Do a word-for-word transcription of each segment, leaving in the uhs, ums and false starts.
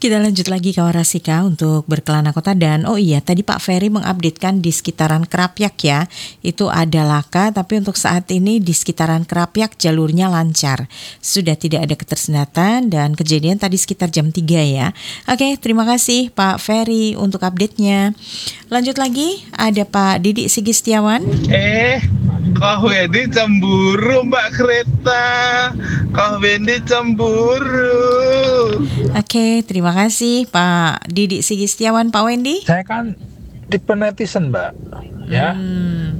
Kita lanjut lagi kawan Rasika untuk berkelana kota. Dan oh iya, tadi Pak Ferry mengupdatekan di sekitaran Krapyak ya, itu ada laka, tapi untuk saat ini di sekitaran Krapyak jalurnya lancar, sudah tidak ada ketersendatan dan kejadian tadi sekitar jam tiga ya. Oke, terima kasih Pak Ferry untuk update-nya. Lanjut lagi, ada Pak Didik Sigistiawan. Eh, Kak Wendy cemburu Mbak Kereta. Kak Wendy cemburu. Oke, terima kasih Pak Didik Sigistiawan. Pak Wendy? Saya kan tipe netizen Mbak, ya. Hmm,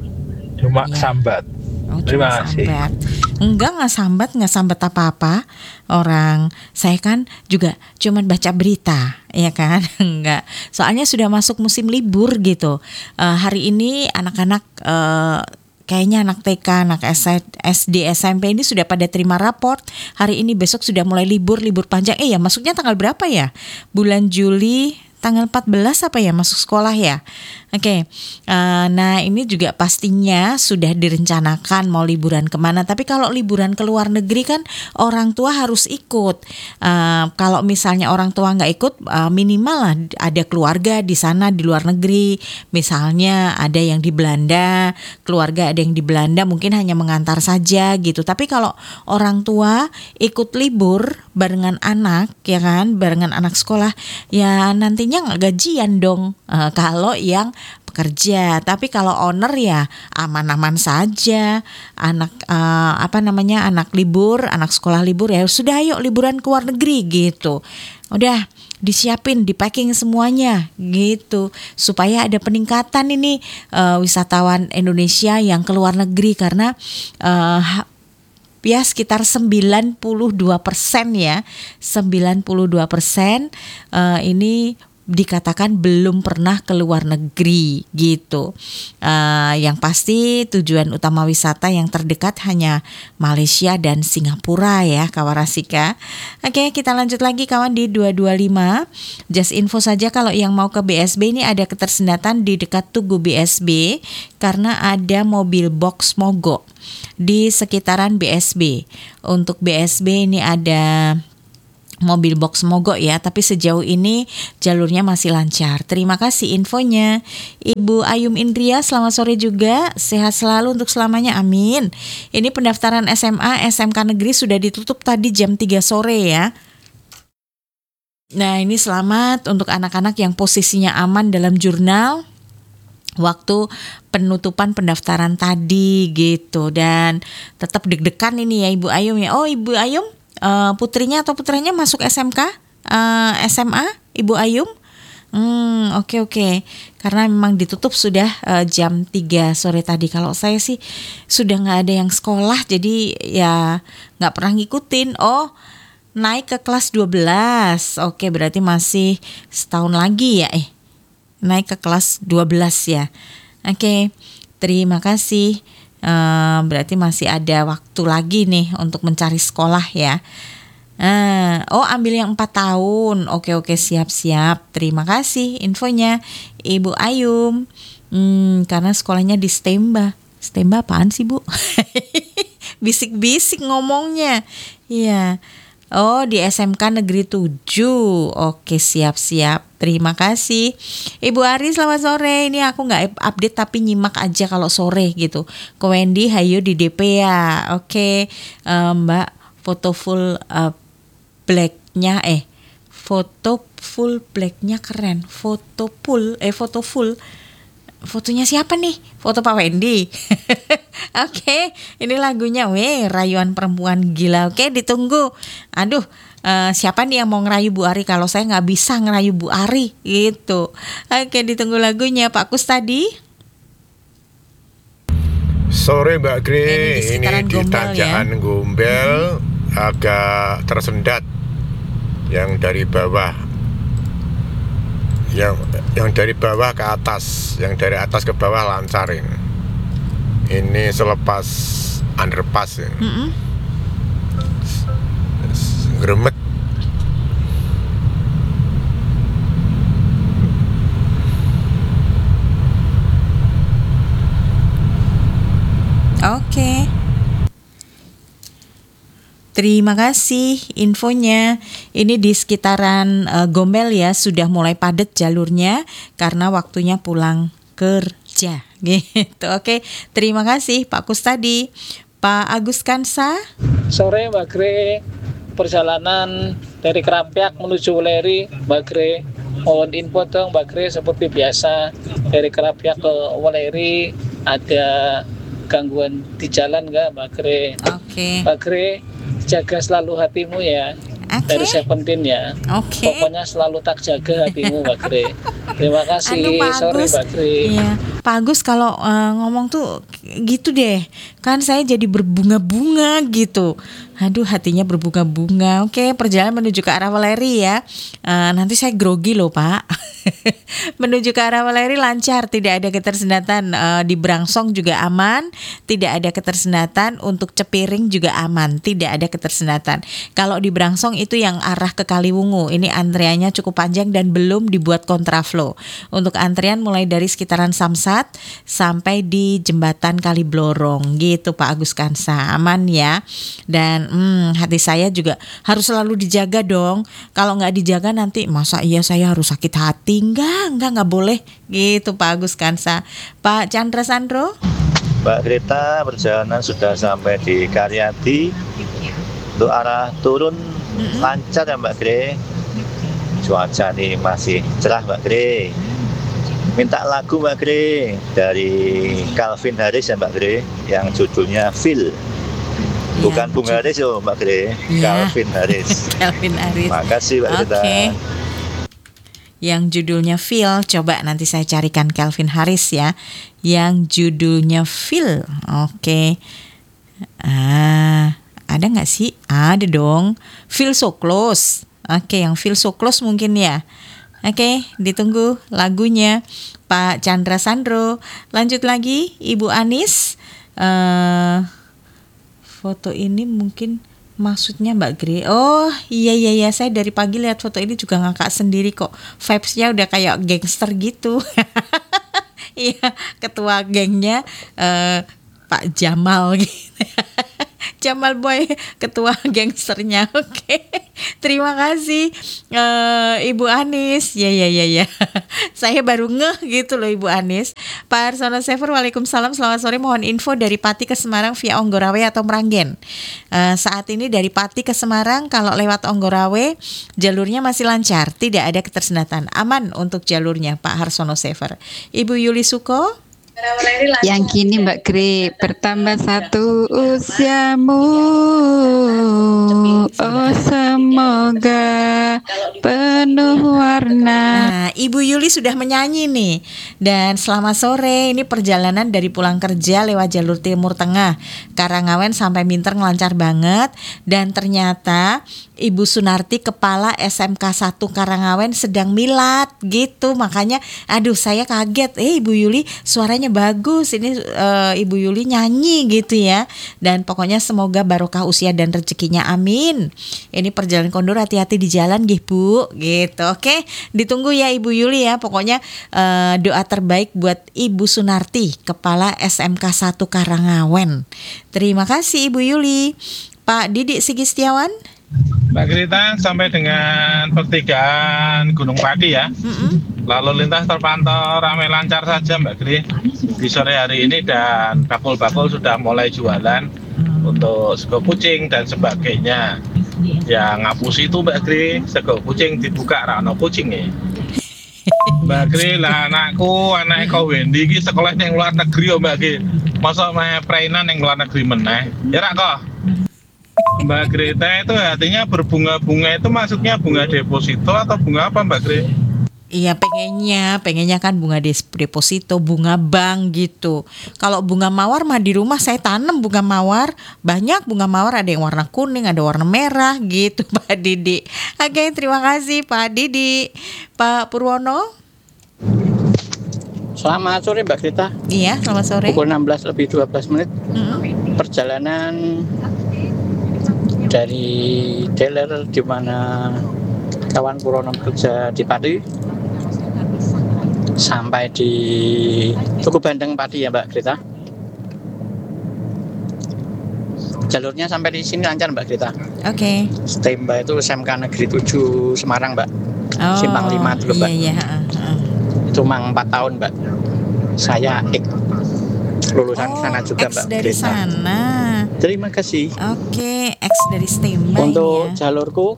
Cuma ya. sambat. Oh, Terima cuma kasih. sambat. Enggak, nggak sambat, nggak sambat apa-apa. Orang saya kan juga cuman baca berita, ya kan? Enggak. Soalnya sudah masuk musim libur gitu. Eh, hari ini anak-anak eh, kayaknya anak T K, anak S D, S M P ini sudah pada terima raport. Hari ini besok sudah mulai libur, libur panjang. Eh ya, masuknya tanggal berapa ya? Bulan Juli, tanggal empat belas apa ya masuk sekolah ya? Oke, uh, nah ini juga pastinya sudah direncanakan mau liburan kemana. Tapi kalau liburan ke luar negeri kan orang tua harus ikut. Uh, kalau misalnya orang tua nggak ikut, uh, minimal lah ada keluarga di sana di luar negeri. Misalnya ada yang di Belanda, keluarga ada yang di Belanda, mungkin hanya mengantar saja gitu. Tapi kalau orang tua ikut libur barengan anak, ya kan, barengan anak sekolah, ya nantinya nggak gajian dong. Uh, kalau yang pekerja, tapi kalau owner ya aman-aman saja. Anak uh, apa namanya anak libur, anak sekolah libur ya sudah ayo liburan ke luar negeri gitu. Udah disiapin, dipacking semuanya gitu supaya ada peningkatan ini uh, wisatawan Indonesia yang ke luar negeri karena uh, ya sekitar sembilan puluh dua persen ya, sembilan puluh dua persen uh, ini dikatakan belum pernah ke luar negeri gitu. Uh, yang pasti tujuan utama wisata yang terdekat hanya Malaysia dan Singapura ya kawan Rasika. Oke, kita lanjut lagi kawan di dua dua lima. Just info saja kalau yang mau ke B S B ini ada ketersendatan di dekat Tugu B S B karena ada mobil box mogok di sekitaran B S B. Untuk B S B ini ada mobil box mogok ya, tapi sejauh ini jalurnya masih lancar. Terima kasih infonya Ibu Ayum Indria, selamat sore juga, sehat selalu untuk selamanya, amin. Ini pendaftaran S M A, S M K negeri sudah ditutup tadi jam tiga sore ya. Nah ini selamat untuk anak-anak yang posisinya aman dalam jurnal waktu penutupan pendaftaran tadi gitu. Dan tetap deg-degan ini ya Ibu Ayum ya. Oh Ibu Ayum, Uh, putrinya atau putranya masuk S M K, uh, S M A, Ibu Ayum? Hmm, oke okay, oke. Okay. Karena memang ditutup sudah uh, jam tiga sore tadi. Kalau saya sih sudah nggak ada yang sekolah, jadi ya nggak pernah ngikutin. Oh, naik ke kelas dua belas. Oke, okay, berarti masih setahun lagi ya. Eh, naik ke kelas dua belas ya. Oke, okay, terima kasih. Uh, berarti masih ada waktu lagi nih untuk mencari sekolah ya. Uh, oh ambil yang empat tahun. Oke oke siap-siap. Terima kasih infonya Ibu Ayum. Hmm, karena sekolahnya di Stemba. Stemba apaan sih Bu? Bisik-bisik ngomongnya. Iya. Oh di S M K Negeri tujuh. Oke siap-siap. Terima kasih Ibu Ari, selamat sore. Ini aku gak update tapi nyimak aja kalau sore gitu. Ko Wendy hayu di D P ya. Oke uh, Mbak, foto full uh, blacknya eh Foto full blacknya keren. Foto full Eh foto full Fotonya siapa nih? Foto Pak Wendy. Oke, okay, ini lagunya weh rayuan perempuan gila. Oke, okay, ditunggu. Aduh, uh, siapa nih yang mau ngerayu Bu Ari? Kalau saya nggak bisa ngerayu Bu Ari gitu. Oke, okay, ditunggu lagunya Pak Kustadi. Sore Mbak Gre, ini di, ini di Tanjakan ya? Gombel hmm. agak tersendat yang dari bawah. Yang yang dari bawah ke atas, yang dari atas ke bawah lancar ini. Ini selepas underpass ya. Mm-hmm. Gremet. Oke. Terima kasih infonya. Ini di sekitaran uh, Gombel ya, sudah mulai padat jalurnya karena waktunya pulang kerja gitu. Oke, terima kasih Pak Kustadi. Pak Agus Kansa. Sore Mbak Gre, perjalanan dari Kerampiak menuju Weleri, Mbak Gre. Mohon info dong Mbak Gre, seperti biasa dari Kerampiak ke Weleri ada gangguan di jalan nggak Mbak Gre? Oke. Mbak Gre, jaga selalu hatimu ya. Oke. Dari Seventeen ya. Oke. Pokoknya selalu tak jaga hatimu Mbak Gre. Terima kasih. Aduh, Pak Sore Agus. Mbak Gre. Iya, Pak Agus kalau uh, ngomong tuh gitu deh. Kan saya jadi berbunga-bunga gitu. Aduh, hatinya berbunga-bunga. Oke, perjalanan menuju ke arah Weleri ya. Uh, nanti saya grogi loh Pak. Menuju ke arah Weleri lancar, tidak ada ketersendatan. Uh, di Brangsong juga aman, tidak ada ketersendatan. Untuk Cepiring juga aman, tidak ada ketersendatan. Kalau di Brangsong itu yang arah ke Kaliwungu, ini antriannya cukup panjang dan belum dibuat kontraflow. Untuk antrian mulai dari sekitaran Samsat sampai di jembatan Kaliblorong gitu Pak Agus Kansa, aman ya. Dan hmm, hati saya juga harus selalu dijaga dong. Kalau nggak dijaga nanti masa iya saya harus sakit hati? Enggak, enggak, nggak boleh gitu Pak Agus Kansa. Pak Chandra Sandro. Mbak Greta, perjalanan sudah sampai di Karyadi. Untuk arah turun mm-hmm. lancar ya Mbak Gre. Cuaca nih masih cerah Mbak Gre. Minta lagu Mbak Gre dari Calvin Harris ya Mbak Gre, yang judulnya Feel. Bukan Bung Haris yo Mbak Gre, ya. Calvin Harris. Calvin Harris. Makasih Mbak Greta. Okay. Yang judulnya Feel, coba nanti saya carikan Calvin Harris ya. Yang judulnya Feel, oke. Okay. Ah, ada nggak sih? Ada dong. Feel So Close. Oke, okay, yang Feel So Close mungkin ya. Oke, okay, ditunggu lagunya Pak Chandra Sandro. Lanjut lagi, Ibu Anis. Uh, foto ini mungkin maksudnya Mbak Gre. Oh iya iya iya, saya dari pagi lihat foto ini juga ngakak sendiri kok. Vibes-nya udah kayak gangster gitu. Iya, ketua gengnya uh, Pak Jamal gitu. Jamal Boy, ketua gangsternya. Oke, okay. Terima kasih uh, Ibu Anis. Ya ya ya ya. Saya baru ngeh gitu loh Ibu Anis. Pak Arsono Sever, waalaikumsalam. Selamat sore. Mohon info dari Pati ke Semarang via Onggorawe atau Meranggen. Uh, saat ini dari Pati ke Semarang kalau lewat Onggorawe jalurnya masih lancar, tidak ada ketersendatan, aman untuk jalurnya Pak Harsono Sever. Ibu Yuli Suko. Yang kini Mbak Gre, bertambah satu usiamu, oh semoga penuh warna. Nah, Ibu Yuli sudah menyanyi nih. Dan selamat sore, ini perjalanan dari pulang kerja lewat jalur Timur Tengah Karangawen sampai Minter lancar banget. Dan ternyata Ibu Sunarti kepala S M K satu Karangawen sedang milat gitu. Makanya aduh saya kaget, eh Ibu Yuli suaranya bagus. Ini uh, Ibu Yuli nyanyi gitu ya. Dan pokoknya semoga barokah usia dan rezekinya, amin. Ini perjalanan kondor, hati-hati di jalan nggih Bu gitu. Oke, ditunggu ya Ibu Yuli ya. Pokoknya uh, doa terbaik buat Ibu Sunarti kepala S M K satu Karangawen. Terima kasih Ibu Yuli. Pak Didik Sigi Setiawan. Mbak Greta, sampai dengan pertigaan Gunung Pati ya. Mm-hmm. Lalu lintas terpantau ramai lancar saja Mbak Gri di sore hari ini, dan bakul-bakul sudah mulai jualan untuk sego kucing dan sebagainya. Yang ngapusi itu Mbak Gri, sego kucing dibuka rano kucing ya. Mbak Gri lah, anakku, anak kau Wendy ini sekolah yang luar negeri ya Mbak Gri. Masa main prainan yang luar negeri meneh. Ya rak kok. Mbak Greta itu artinya berbunga-bunga itu maksudnya bunga deposito atau bunga apa Mbak Gre? Iya pengennya, pengennya kan bunga deposito, bunga bank gitu. Kalau bunga mawar mah di rumah saya tanam bunga mawar, banyak bunga mawar, ada yang warna kuning, ada warna merah gitu Pak Didi. Oke, terima kasih Pak Didi. Pak Purwono. Selamat sore Mbak Greta. Iya, selamat sore. Pukul enam belas lebih dua belas menit. Mm-hmm. Perjalanan dari dealer di mana kawan Purwono kerja di Pati sampai di Tugu Bandeng Pati ya Mbak Greta. jalurnya sampai di sini lancar Mbak Grita. Oke. Stemba itu S M K Negeri tujuh Semarang Mbak. Oh, Simpang lima dulu Mbak. Iya, iya. heeh, heeh. Itu mang empat tahun Mbak. Saya ik lulusan Oh, sana juga X Mbak dari Grita. sana. Terima kasih. Oke, X dari Stemba Untuk ini ya. jalurku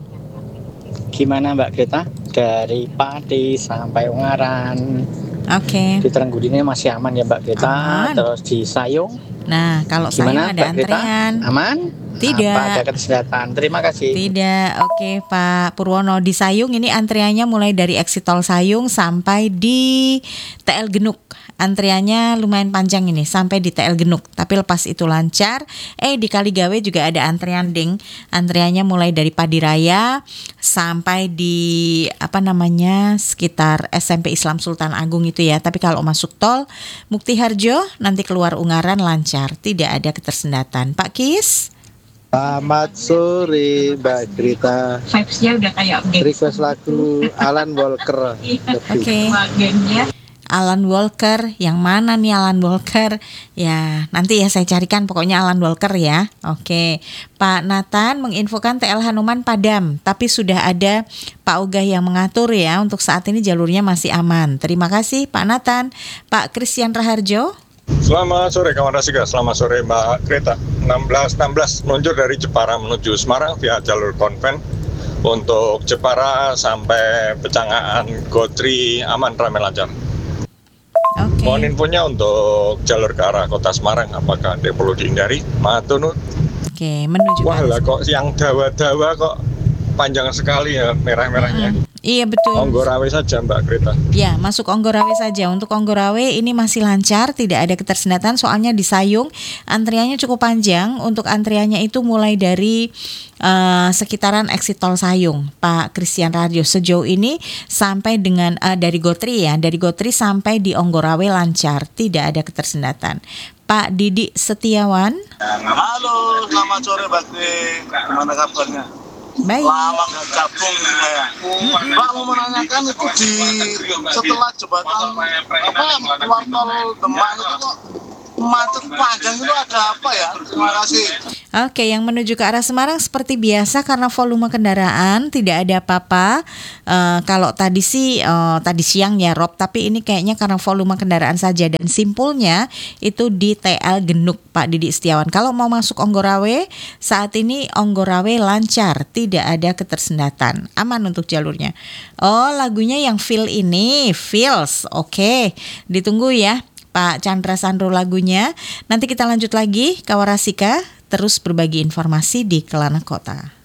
gimana Mbak Grita? Dari Pati sampai Ungaran. Oke. Di Trenggudine masih aman ya Mbak Grita. Aman. Terus di Sayung Nah, kalau saya gimana ada Mbak Grita? antrean. Aman? Tidak. Apa ada kesehatan? Terima kasih. Tidak, oke Pak Purwono. Di Sayung ini antriannya mulai dari exit tol Sayung sampai di T L Genuk. Antriannya lumayan panjang ini sampai di T L Genuk. Tapi lepas itu lancar. Eh di Kaligawe juga ada antrian ding. Antriannya mulai dari Padiraya sampai di apa namanya sekitar S M P Islam Sultan Agung itu ya. Tapi kalau masuk tol Mukti Harjo nanti keluar Ungaran lancar. Tidak ada ketersendatan. Pak Kis? Selamat sore Mbak Grita. Vibes-nya udah kayak Request lagu Alan Walker. Oke. Alan Walker, yang mana nih Alan Walker? Ya, nanti ya saya carikan pokoknya Alan Walker ya. Oke. Pak Nathan menginfokan T L Hanuman padam, tapi sudah ada Pak Ogah yang mengatur ya. Untuk saat ini jalurnya masih aman. Terima kasih Pak Nathan. Pak Christian Raharjo. Selamat sore kawan Rasika, selamat sore Mbak Greta. enam belas enam belas meluncur dari Jepara menuju Semarang via jalur konven. Untuk Jepara sampai Pecangaan, Gotri aman ramai lancar. Oke. Mohon infonya untuk jalur ke arah kota Semarang, apakah ada yang perlu dihindari? Matur. Oke, menuju. Wah lah kok yang dawa-dawa kok panjang sekali ya merah-merahnya. Hmm, iya betul. Onggorawe saja Mbak Greta. Ya, masuk Onggorawe saja. Untuk Onggorawe ini masih lancar, tidak ada ketersendatan. Soalnya di Sayung antriannya cukup panjang. Untuk antriannya itu mulai dari uh, sekitaran exit tol Sayung, Pak Christian Radio. Sejauh ini sampai dengan uh, dari Gotri ya, dari Gotri sampai di Onggorawe lancar, tidak ada ketersendatan. Pak Didi Setiawan. Halo, selamat sore Mbak Gre. Gimana kabarnya? Baik. Lama nggak gabung nih saya. Pak mau menanyakan itu di setelah jembatan apa keluar tol Demak itu kok macet panjang itu ada apa ya? Terima kasih. Oke, yang menuju ke arah Semarang seperti biasa karena volume kendaraan tidak ada apa-apa. Uh, kalau tadi sih uh, tadi siang ya Rob, tapi ini kayaknya karena volume kendaraan saja dan simpulnya itu di T L Genuk Pak Didi Setiawan. Kalau mau masuk Onggorawe saat ini Onggorawe lancar, tidak ada ketersendatan, aman untuk jalurnya. Oh, lagunya yang feel ini, feels. Oke, ditunggu ya Pak Chandra Sandro lagunya. Nanti kita lanjut lagi Kawarasika, terus berbagi informasi di Kelana Kota.